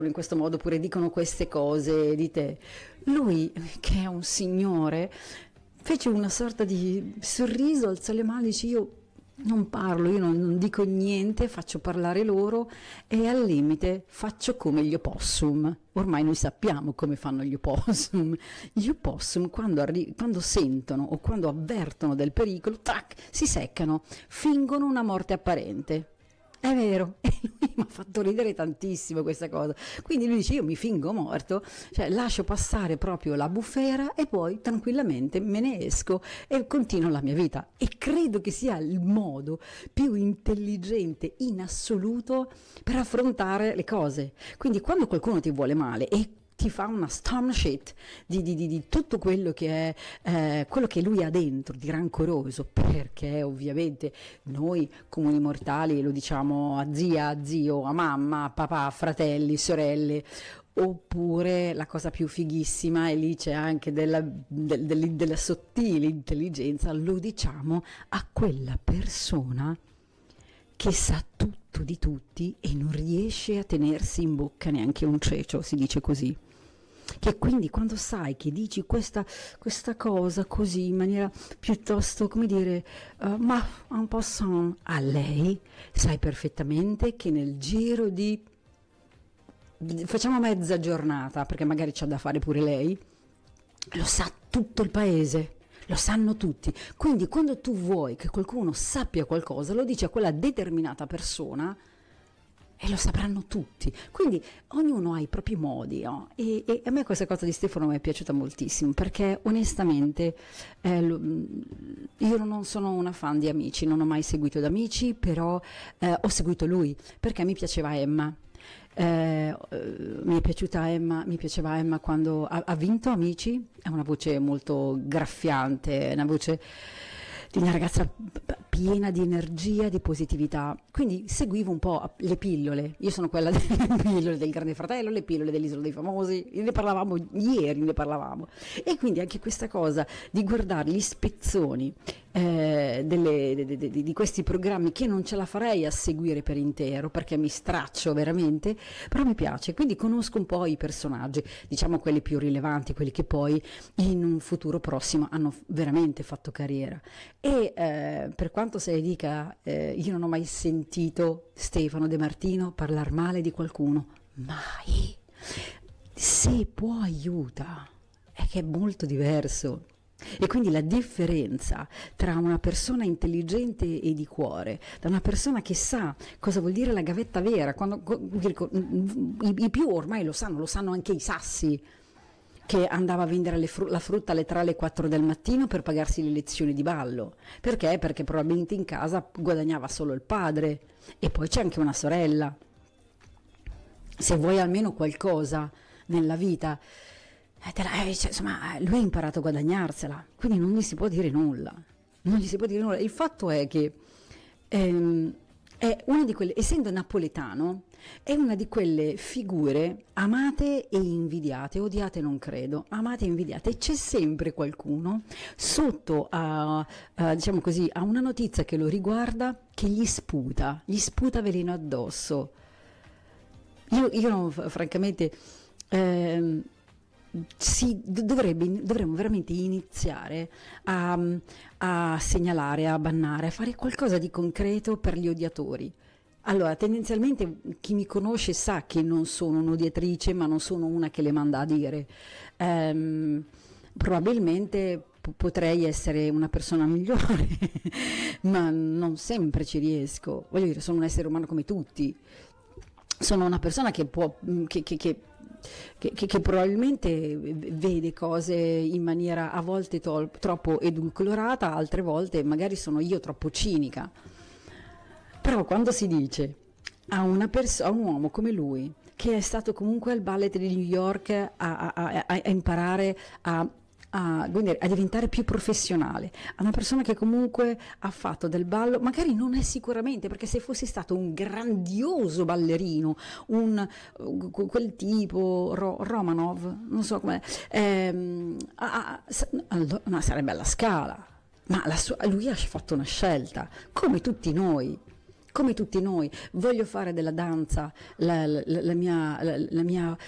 in questo modo oppure dicono queste cose di te. Lui, che è un signore, fece una sorta di sorriso, alzò le mani, dice io non parlo, io non dico niente, faccio parlare loro e al limite faccio come gli opossum. Ormai noi sappiamo come fanno gli opossum. Gli opossum quando sentono o quando avvertono del pericolo, tac, si seccano, fingono una morte apparente. È vero, e lui mi ha fatto ridere tantissimo questa cosa. Quindi lui dice: io mi fingo morto, cioè lascio passare proprio la bufera e poi tranquillamente me ne esco e continuo la mia vita. E credo che sia il modo più intelligente in assoluto per affrontare le cose. Quindi quando qualcuno ti vuole male e ti fa una storm shit di tutto quello che è quello che lui ha dentro di rancoroso, perché ovviamente noi comuni mortali lo diciamo a zia, a zio, a mamma, a papà, a fratelli, sorelle, oppure la cosa più fighissima, e lì c'è anche della sottile intelligenza, lo diciamo a quella persona che sa tutto di tutti e non riesce a tenersi in bocca neanche un cecio, si dice così. Che quindi quando sai che dici questa cosa così in maniera piuttosto, come dire, ma un po' son a lei, sai perfettamente che nel giro di, facciamo mezza giornata, perché magari c'ha da fare pure lei, lo sa tutto il paese. Lo sanno tutti, quindi quando tu vuoi che qualcuno sappia qualcosa lo dici a quella determinata persona e lo sapranno tutti, quindi ognuno ha i propri modi, no? E a me questa cosa di Stefano mi è piaciuta moltissimo perché onestamente io non sono una fan di Amici, non ho mai seguito ad Amici, però ho seguito lui perché mi piaceva Emma. Mi piaceva Emma quando ha vinto Amici, è una voce molto graffiante, è una voce di una ragazza piena di energia, di positività, quindi seguivo un po' le pillole, io sono quella delle pillole del Grande Fratello, le pillole dell'Isola dei Famosi, ne parlavamo ieri, e quindi anche questa cosa di guardare gli spezzoni di questi programmi che non ce la farei a seguire per intero perché mi straccio veramente, però mi piace, quindi conosco un po' i personaggi, diciamo quelli più rilevanti, quelli che poi in un futuro prossimo hanno veramente fatto carriera. E per quanto se dica io non ho mai sentito Stefano De Martino parlare male di qualcuno, mai. Se può aiuta, è che è molto diverso. E quindi la differenza tra una persona intelligente e di cuore, da una persona che sa cosa vuol dire la gavetta vera, i più ormai lo sanno anche i sassi, che andava a vendere la frutta alle 3 alle 4 del mattino per pagarsi le lezioni di ballo. Perché? Perché probabilmente in casa guadagnava solo il padre e poi c'è anche una sorella. Se vuoi almeno qualcosa nella vita, insomma, lui ha imparato a guadagnarsela, quindi non gli si può dire nulla. Non gli si può dire nulla. Il fatto è che è una di quelle, essendo napoletano, è una di quelle figure amate e invidiate, odiate non credo, amate e invidiate, e c'è sempre qualcuno sotto diciamo così, a una notizia che lo riguarda che gli sputa veleno addosso. Io francamente dovremmo veramente iniziare a segnalare, a bannare, a fare qualcosa di concreto per gli odiatori. Allora, tendenzialmente chi mi conosce sa che non sono un'odiatrice, ma non sono una che le manda a dire. Probabilmente potrei essere una persona migliore, ma non sempre ci riesco. Voglio dire, sono un essere umano come tutti. Sono una persona che può, che probabilmente vede cose in maniera a volte troppo edulcorata, altre volte magari sono io troppo cinica. Però quando si dice a un uomo come lui, che è stato comunque al ballet di New York a imparare a diventare più professionale, a una persona che comunque ha fatto del ballo, magari non è sicuramente, perché se fossi stato un grandioso ballerino, quel tipo Romanov, non so com'è, allora sarebbe alla Scala, ma lui ha fatto una scelta, come tutti noi. come tutti noi, voglio fare della danza la mia